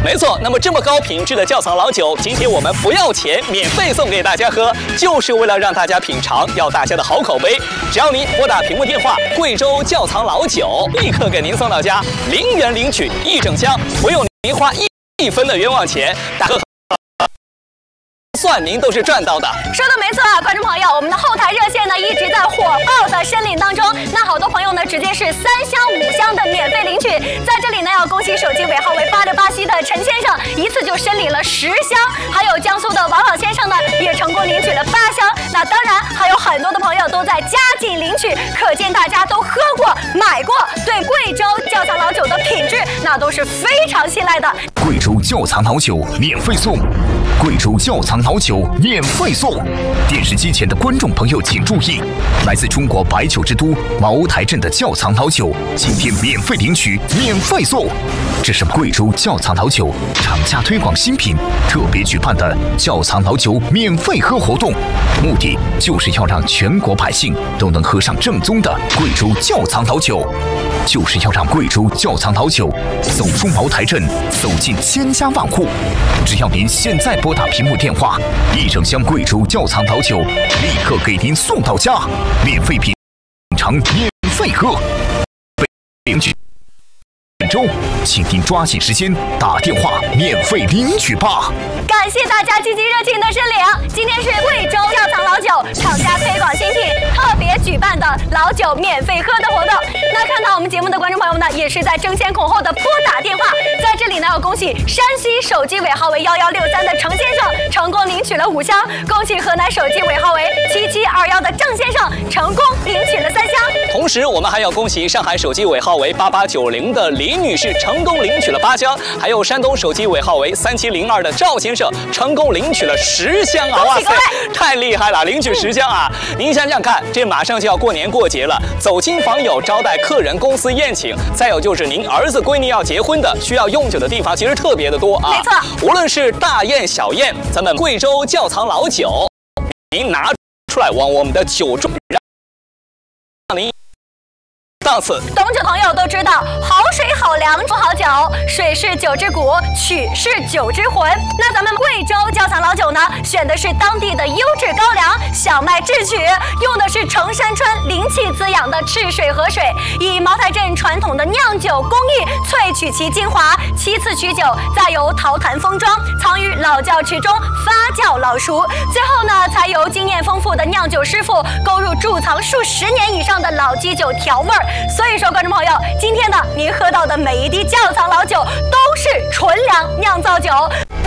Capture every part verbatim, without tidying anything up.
没错，那么这么高品质的窖藏老酒，今天我们不要钱，免费送给大家喝，就是为了让大家品尝，要大家的好口碑。只要您拨打屏幕电话，贵州窖藏老酒立刻给您送到家，零元领取一整箱，不用您花一一分的冤枉钱，大哥。算您都是赚到的。 说的没错啊，观众朋友，我们的后台热线呢一直在火爆的申领当中。那好多朋友呢直接是三箱五箱的免费领取。在这里呢要恭喜手机尾号为八六八七的陈先生，一次就申领了十箱。还有江苏的王老先生呢也成功领取了八箱。那当然还有很多的朋友都在加紧领取，可见大家都喝过、买过，对贵州窖藏老酒的品质那都是非常信赖的。 贵州窖藏老酒免费送。贵州窖藏老酒免费送！电视机前的观众朋友请注意，来自中国白酒之都茅台镇的窖藏老酒，今天免费领取，免费送！这是贵州窖藏老酒厂家推广新品特别举办的窖藏老酒免费喝活动，目的就是要让全国百姓都能喝上正宗的贵州窖藏老酒，就是要让贵州窖藏老酒走出茅台镇，走进千家万户。只要您现在拨打屏幕电话，一整箱贵州窖藏老酒立刻给您送到家，免费品尝，免费喝。领取本周，请您抓紧时间打电话免费领取吧。 感谢大家积极热情的申领。今天是贵州窖藏老酒厂家推广新品特别举办的老酒免费喝的活动。那看到我们节目的观众朋友们呢，也是在争先恐后的拨打电话。在这里呢，要恭喜山西手机尾号为幺幺六三的程先生成功领取了五箱，恭喜河南手机尾号为七七二幺的郑先生成功领取了三箱。 同时，我们还要恭喜上海手机尾号为八八九零的李女士成功领取了八箱，还有山东手机尾号为三七零二的赵先生成功领取了十箱啊！哇塞，太厉害了，领取十箱啊！您想想看，这马上就要过年过节了，走亲访友、招待客人、公司宴请，再有就是您儿子闺女要结婚的，需要用酒的地方其实特别的多啊。 没错， 无论是大宴小宴，咱们贵州窖藏老酒，您拿出来往我们的酒桌让您。档次， 懂酒朋友都知道，好水好粮出好酒，水是酒之骨，曲是酒之魂。那咱们贵州窖藏老酒呢，选的是当地的优质高粱小麦制曲，用的是城山村灵气滋养的赤水河水，以茅台镇传统的酿酒工艺萃取其精华，七次取酒，再由陶坛封装，藏于老窖池中发酵老熟，最后呢，才由经验丰富的酿酒师傅勾入贮藏数十年以上的老基酒调味儿。所以说，观众朋友，今天呢，您喝到的每一滴窖藏老酒都是纯粮酿造酒，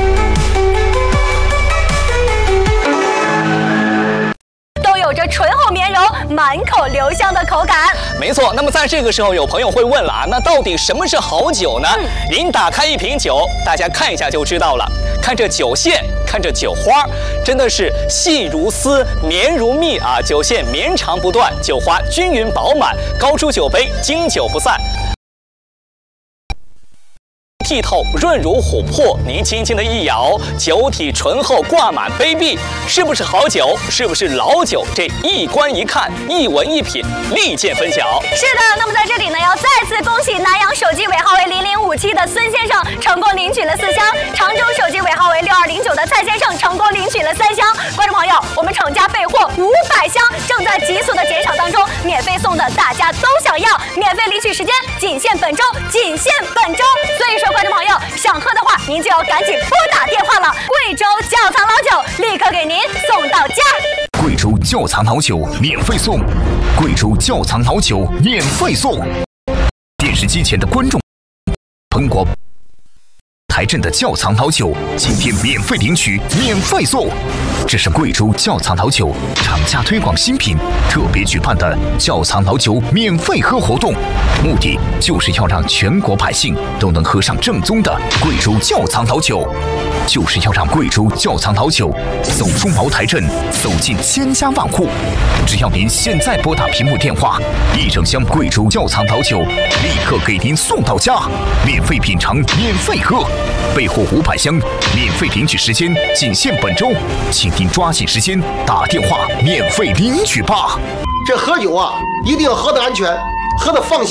都有着醇厚绵柔、满口留香的口感。 没错，那么在这个时候，有朋友会问了啊，那到底什么是好酒呢？嗯、您打开一瓶酒，大家看一下就知道了。看这酒线，看这酒花，真的是细如丝，绵如蜜啊！酒线绵长不断，酒花均匀饱满，高出酒杯，经久不散。剔透润如琥珀，您轻轻的一摇，酒体醇厚挂满杯壁，是不是好酒？是不是老酒？这一观一看，一闻一品，立见分晓。 是的，那么在这里呢，要再次恭喜南阳手机尾号为零零五七的孙先生成功领取了四箱，常州手机尾号为六二零九的蔡先生成功领取了三箱。观众朋友，我们厂家备货五百箱，正在急速的减少当中，免费送的大家都想要，免费领取时间仅限本周，仅限本周。所以说，观众朋友想喝的话，您就要赶紧拨打电话了。贵州窖藏老酒立刻给您送到家。 贵州窖藏老酒免费送，贵州窖藏老酒免费送。电视机前的观众，中国台镇的窖藏老酒今天免费领取，免费送。这是贵州窖藏老酒厂家推广新品特别举办的窖藏老酒免费喝活动，目的就是要让全国百姓都能喝上正宗的贵州窖藏老酒，就是要让贵州窖藏老酒走出茅台镇，走进千家万户。只要您现在拨打屏幕电话，一整箱贵州窖藏老酒立刻给您送到家，免费品尝，免费喝。备货五百箱，免费领取时间仅限本周，请您抓紧时间打电话免费领取吧。 这喝酒啊，一定要喝得安全，喝得放心。